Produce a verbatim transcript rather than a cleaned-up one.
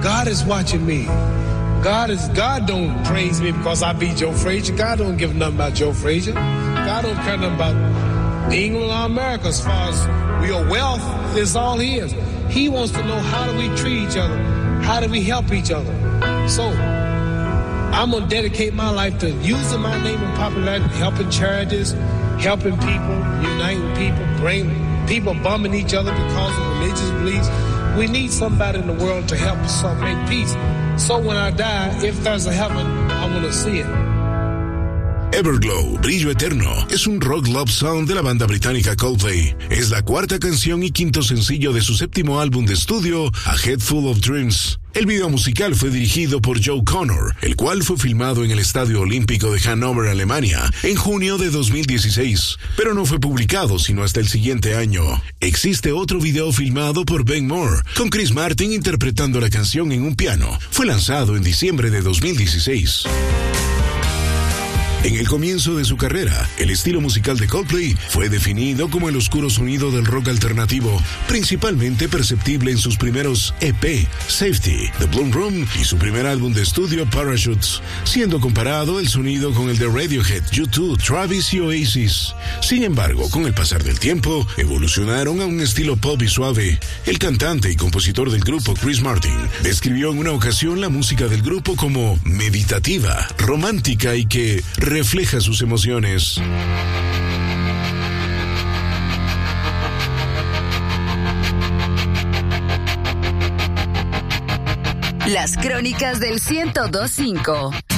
God is watching me. God is God don't praise me because I beat Joe Frazier. God don't give nothing about Joe Frazier. God don't care nothing about England or America as far as your wealth is all his. He wants to know how do we treat each other? How do we help each other? So I'm going to dedicate my life to using my name and popularity, helping charities, helping people, uniting people, bring people bumming each other because of religious beliefs. We need somebody in the world to help us make peace. So when I die, if there's a heaven, I want to see it. Everglow, Brillo Eterno, es un rock love song de la banda británica Coldplay. Es la cuarta canción y quinto sencillo de su séptimo álbum de estudio, A Head Full of Dreams. El video musical fue dirigido por Joe Connor, el cual fue filmado en el Estadio Olímpico de Hannover, Alemania, en junio de dos mil dieciséis, pero no fue publicado sino hasta el siguiente año. Existe otro video filmado por Ben Moore, con Chris Martin interpretando la canción en un piano. Fue lanzado en diciembre de dos mil dieciséis. En el comienzo de su carrera, el estilo musical de Coldplay fue definido como el oscuro sonido del rock alternativo, principalmente perceptible en sus primeros E P, Safety, The Bloom Room y su primer álbum de estudio, Parachutes, siendo comparado el sonido con el de Radiohead, U dos, Travis y Oasis. Sin embargo, con el pasar del tiempo, evolucionaron a un estilo pop y suave. El cantante y compositor del grupo, Chris Martin, describió en una ocasión la música del grupo como meditativa, romántica y que refleja sus emociones. Las crónicas del ciento dos punto cinco.